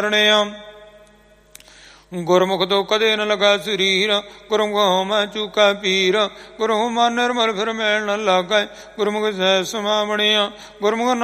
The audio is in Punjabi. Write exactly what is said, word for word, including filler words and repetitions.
ਗੁਰਮੁਖ ਤੋਂ ਕਦੇ ਨ ਲਗਾ ਸਰੀਰ, ਗੁਰਮੁਖ ਮੈਂ ਚੂਕਾ ਪੀਰ। ਗੁਰਮੁਖ ਮਨ ਨਿਰਮਲ ਫਿਰ ਮੈਲ ਨ ਲਾਗੈ, ਗੁਰਮੁਖ ਸਹਿਜ ਸਮਾ ਬਣਿਆ। ਗੁਰਮੁਖ